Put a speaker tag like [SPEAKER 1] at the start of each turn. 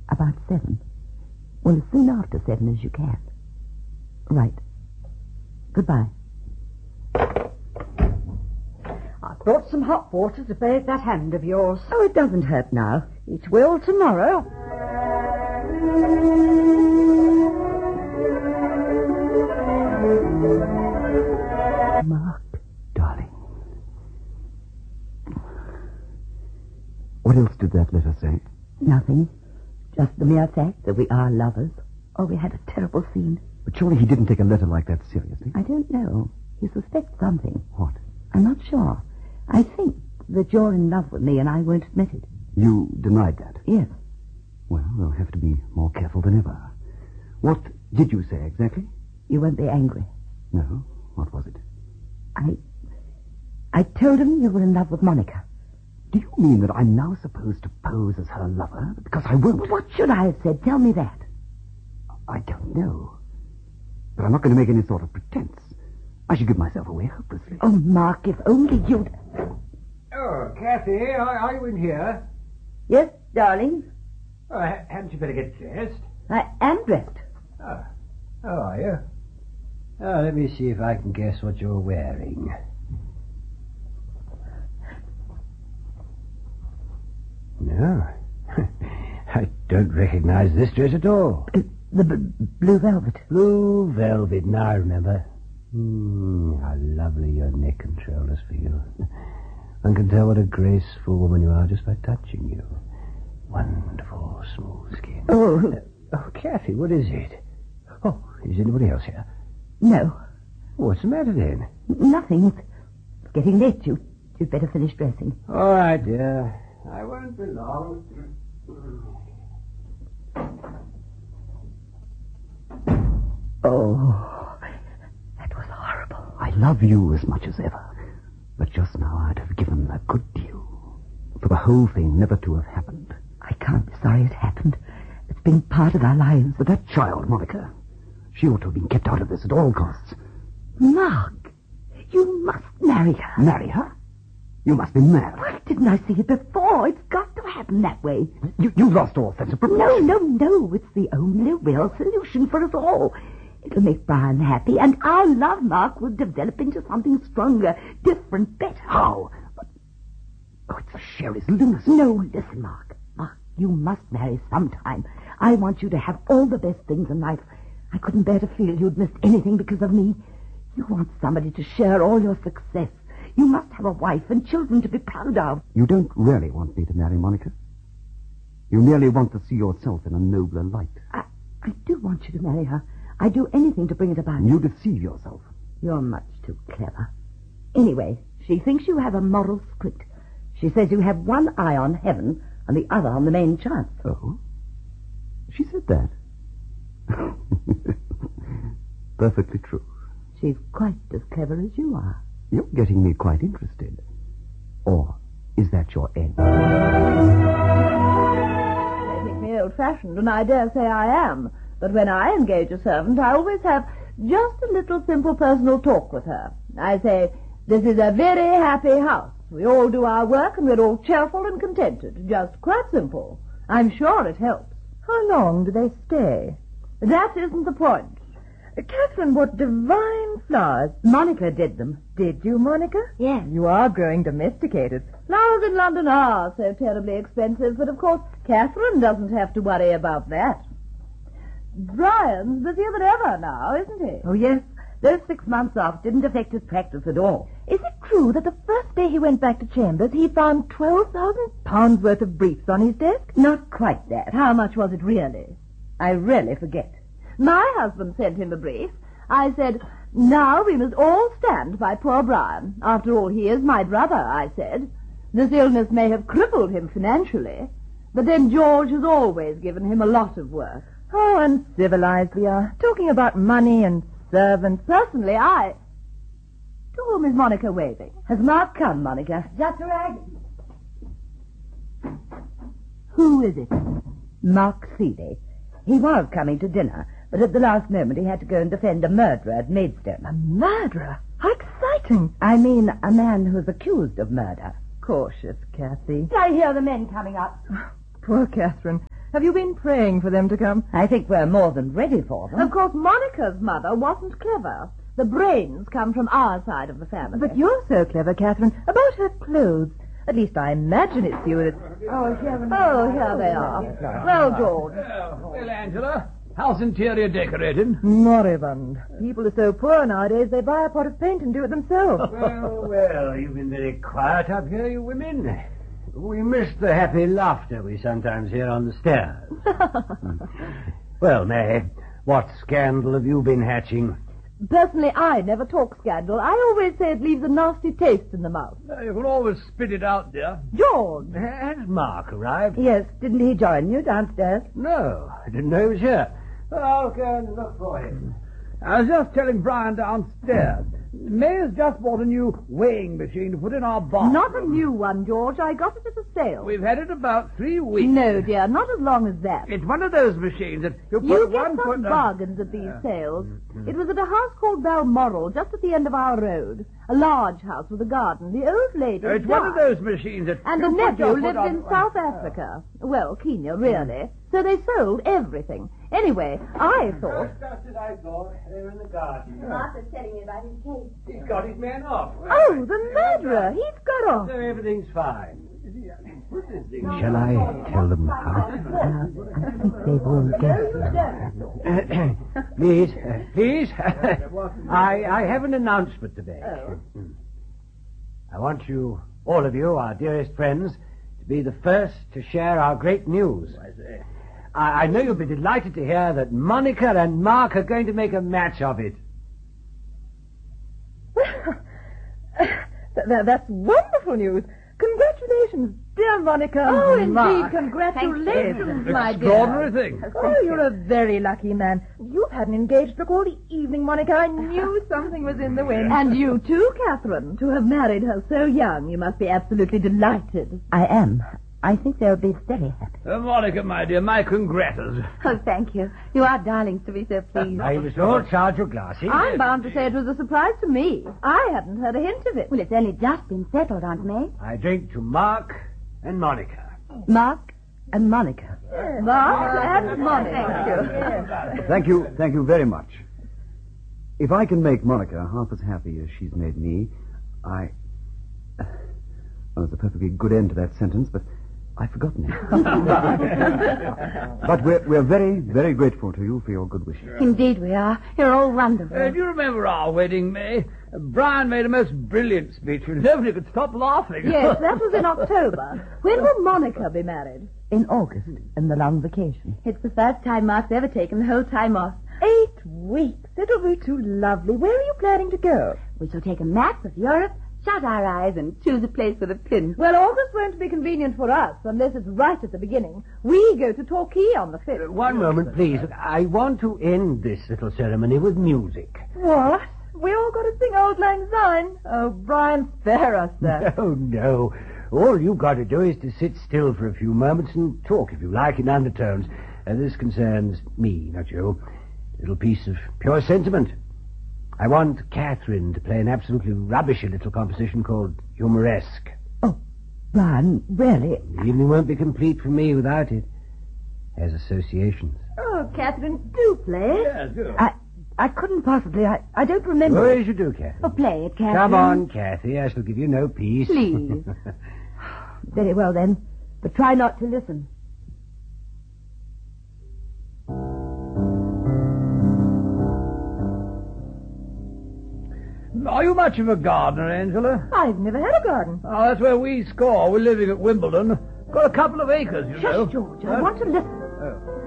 [SPEAKER 1] About 7. Well, as soon after 7 as you can. Right. Goodbye.
[SPEAKER 2] I brought some hot water to bathe that hand of yours.
[SPEAKER 1] Oh, it doesn't hurt now.
[SPEAKER 2] It will tomorrow.
[SPEAKER 3] Mark, darling. What else did that letter say?
[SPEAKER 1] Nothing. Just the mere fact that we are lovers. Oh, we had a terrible scene.
[SPEAKER 3] But surely he didn't take a letter like that seriously.
[SPEAKER 1] I don't know. He suspects something.
[SPEAKER 3] What?
[SPEAKER 1] I'm not sure. I think that you're in love with me and I won't admit it.
[SPEAKER 3] You denied that?
[SPEAKER 1] Yes.
[SPEAKER 3] Well, we'll have to be more careful than ever. What did you say exactly?
[SPEAKER 1] You won't be angry.
[SPEAKER 3] No. What was it?
[SPEAKER 1] I told him you were in love with Monica.
[SPEAKER 3] Do you mean that I'm now supposed to pose as her lover? Because I won't.
[SPEAKER 1] What should I have said? Tell me that.
[SPEAKER 3] I don't know. But I'm not going to make any sort of pretense. I should give myself away hopelessly.
[SPEAKER 1] Oh, Mark, if only you'd...
[SPEAKER 4] Oh, Kathy, are you in here?
[SPEAKER 1] Yes, darling.
[SPEAKER 4] Oh, hadn't you better get dressed?
[SPEAKER 1] I am dressed.
[SPEAKER 4] Oh, are you? Oh, let me see if I can guess what you're wearing. No. I don't recognize this dress at all.
[SPEAKER 1] The blue velvet.
[SPEAKER 4] Blue velvet. Now I remember. How lovely your neck control is for you. One can tell what a graceful woman you are just by touching you. Wonderful smooth skin.
[SPEAKER 1] Oh,
[SPEAKER 4] Kathy, what is it? Oh, is anybody else here?
[SPEAKER 1] no.
[SPEAKER 4] What's the matter then?
[SPEAKER 1] Nothing. It's getting late. You'd better finish dressing.
[SPEAKER 4] All right, dear. I won't be long.
[SPEAKER 1] Oh, that was horrible.
[SPEAKER 3] I love you as much as ever. But just now I'd have given a good deal for the whole thing never to have happened.
[SPEAKER 1] I can't be sorry it happened. It's been part of our lives.
[SPEAKER 3] But that child, Monica, she ought to have been kept out of this at all costs.
[SPEAKER 1] Mark, you must marry her.
[SPEAKER 3] Marry her? You must be mad.
[SPEAKER 1] Why didn't I see it before? It's got to happen that way.
[SPEAKER 3] You've lost all sense of proportion.
[SPEAKER 1] No. It's the only real solution for us all. It'll make Brian happy, and our love, Mark, will develop into something stronger, different, better.
[SPEAKER 3] How? It's a Sherry's lunacy.
[SPEAKER 1] No, listen, Mark. Mark, you must marry sometime. I want you to have all the best things in life. I couldn't bear to feel you'd missed anything because of me. You want somebody to share all your success. You must have a wife and children to be proud of.
[SPEAKER 3] You don't really want me to marry Monica? You merely want to see yourself in a nobler light.
[SPEAKER 1] I do want you to marry her. I'd do anything to bring it about.
[SPEAKER 3] You deceive yourself.
[SPEAKER 1] You're much too clever. Anyway, she thinks you have a moral squint. She says you have one eye on heaven and the other on the main chance.
[SPEAKER 3] Oh? She said that? Perfectly true.
[SPEAKER 1] She's quite as clever as you are.
[SPEAKER 3] You're getting me quite interested. Or is that your end?
[SPEAKER 5] They think me old-fashioned, and I dare say I am. But when I engage a servant, I always have just a little simple personal talk with her. I say, this is a very happy house. We all do our work, and we're all cheerful and contented. Just quite simple. I'm sure it helps.
[SPEAKER 2] How long do they stay?
[SPEAKER 5] That isn't the point.
[SPEAKER 2] Catherine, what divine flowers.
[SPEAKER 1] Monica did them.
[SPEAKER 2] Did you, Monica?
[SPEAKER 1] Yes.
[SPEAKER 2] You are growing domesticated.
[SPEAKER 5] Flowers in London are so terribly expensive, but of course Catherine doesn't have to worry about that. Brian's busier than ever now, isn't he?
[SPEAKER 1] Oh, yes. Those 6 months off didn't affect his practice at all.
[SPEAKER 2] Is it true that the first day he went back to Chambers, he found £12,000 worth of briefs on his desk?
[SPEAKER 1] Not quite that.
[SPEAKER 5] How much was it really?
[SPEAKER 1] I really forget.
[SPEAKER 5] My husband sent him a brief. I said, now we must all stand by poor Brian. After all, he is my brother, I said. This illness may have crippled him financially, but then George has always given him a lot of work.
[SPEAKER 2] How uncivilized we are, talking about money and servants.
[SPEAKER 5] Personally, To whom is Monica waving?
[SPEAKER 1] Has Mark come, Monica?
[SPEAKER 5] Just arrived.
[SPEAKER 1] Who is it? Mark Seeley. He was coming to dinner, but at the last moment he had to go and defend a murderer at Maidstone.
[SPEAKER 2] A murderer? How exciting.
[SPEAKER 1] I mean, a man who's accused of murder.
[SPEAKER 2] Cautious, Kathy.
[SPEAKER 5] I hear the men coming up.
[SPEAKER 2] Poor Catherine. Have you been praying for them to come?
[SPEAKER 1] I think we're more than ready for them.
[SPEAKER 5] Of course, Monica's mother wasn't clever. The brains come from our side of the family.
[SPEAKER 2] But you're so clever, Catherine, about her clothes. At least I imagine it's you that...
[SPEAKER 5] Oh, here they are. Well, George.
[SPEAKER 4] Well, Angela, how's interior decorating?
[SPEAKER 2] Moribund. People are so poor nowadays, they buy a pot of paint and do it themselves.
[SPEAKER 4] Well, you've been very quiet up here, you women. We miss the happy laughter we sometimes hear on the stairs. Well, May, what scandal have you been hatching?
[SPEAKER 5] Personally, I never talk scandal. I always say it leaves a nasty taste in the mouth.
[SPEAKER 6] You can always spit it out, dear.
[SPEAKER 5] George!
[SPEAKER 4] Has Mark arrived?
[SPEAKER 1] Yes, didn't he join you downstairs?
[SPEAKER 4] No, I didn't know he was here. I'll go and look for him.
[SPEAKER 6] I was just telling Brian downstairs. May has just bought a new weighing machine to put in our barn.
[SPEAKER 5] Not a new one, George. I got it at a sale.
[SPEAKER 6] We've had it about 3 weeks.
[SPEAKER 5] No, dear, not as long as that.
[SPEAKER 6] It's one of those machines that you put
[SPEAKER 5] You
[SPEAKER 6] one
[SPEAKER 5] get
[SPEAKER 6] foot...
[SPEAKER 5] some bargains at these sales. It was at a house called Balmoral, just at the end of our road. A large house with a garden. The old lady
[SPEAKER 6] It's one of
[SPEAKER 5] died.
[SPEAKER 6] those machines that...
[SPEAKER 5] And the
[SPEAKER 6] you put your
[SPEAKER 5] nephew
[SPEAKER 6] foot
[SPEAKER 5] lived
[SPEAKER 6] on-
[SPEAKER 5] in South Africa. Well, Kenya, really. So they sold everything. Anyway, I thought...
[SPEAKER 4] Just as I thought. They're in the garden.
[SPEAKER 7] Martha's telling me about his case.
[SPEAKER 4] He's got his men off.
[SPEAKER 5] Oh, the murderer! He's got off.
[SPEAKER 4] So everything's fine. Shall I tell them how?
[SPEAKER 1] I think they won't guess.
[SPEAKER 4] Please. I have an announcement to make. I want you, all of you, our dearest friends, to be the first to share our great news. I know you'll be delighted to hear that Monica and Mark are going to make a match of it.
[SPEAKER 2] That's wonderful news. Congratulations, dear Monica.
[SPEAKER 5] Oh, indeed,
[SPEAKER 2] Mark.
[SPEAKER 5] congratulations, my dear.
[SPEAKER 6] Extraordinary thing.
[SPEAKER 2] Oh, you're a very lucky man. You've had an engaged look all the evening, Monica. I knew something was in the wind.
[SPEAKER 5] And you too, Catherine. To have married her so young, you must be absolutely delighted.
[SPEAKER 1] I am. I think they'll be very happy.
[SPEAKER 6] Monica, my dear, my congratas.
[SPEAKER 7] Oh, thank you. You are darlings to be so pleased.
[SPEAKER 4] I was told, charge your glasses.
[SPEAKER 5] I'm bound to say it was a surprise to me. I hadn't heard a hint of it.
[SPEAKER 7] Well, it's only just been settled, Aunt May.
[SPEAKER 4] I drink to Mark and Monica.
[SPEAKER 1] Mark and Monica.
[SPEAKER 5] Mark and Monica.
[SPEAKER 3] Thank you very much. If I can make Monica half as happy as she's made me, Well, there's a perfectly good end to that sentence, but I've forgotten it. But we're very, very grateful to you for your good wishes.
[SPEAKER 7] Indeed we are. You're all wonderful.
[SPEAKER 6] Do you remember our wedding, May? Brian made a most brilliant speech, and nobody could stop laughing.
[SPEAKER 5] Yes, that was in October. When will Monica be married?
[SPEAKER 1] In August, in the long vacation.
[SPEAKER 7] It's the first time Mark's ever taken the whole time off.
[SPEAKER 2] 8 weeks. It'll be too lovely. Where are you planning to go?
[SPEAKER 7] We shall take a map of Europe, shut our eyes, and choose a place with a pin.
[SPEAKER 5] Well, August won't be convenient for us unless it's right at the beginning. We go to Torquay on the 5th.
[SPEAKER 4] One moment, please. I want to end this little ceremony with music.
[SPEAKER 2] What? We all got to sing Auld Lang Syne? Oh, Brian, spare us that.
[SPEAKER 4] No. All you've got to do is to sit still for a few moments and talk, if you like, in undertones. This concerns me, not you. A little piece of pure sentiment. I want Catherine to play an absolutely rubbishy little composition called Humoresque.
[SPEAKER 1] Oh, Brian, really?
[SPEAKER 4] The evening won't be complete for me without it. Has associations.
[SPEAKER 5] Oh, Catherine, do play.
[SPEAKER 6] Yes, do.
[SPEAKER 1] I couldn't possibly. I don't remember.
[SPEAKER 4] Oh, yes, you do, Catherine.
[SPEAKER 7] Oh, play it, Catherine.
[SPEAKER 4] Come on, Cathy. I shall give you no peace.
[SPEAKER 7] Please.
[SPEAKER 1] Very well, then. But try not to listen.
[SPEAKER 6] Are you much of a gardener, Angela?
[SPEAKER 2] I've never had a garden.
[SPEAKER 6] Oh, that's where we score. We're living at Wimbledon. Got a couple of acres, you know.
[SPEAKER 1] Shush, George. I want to listen.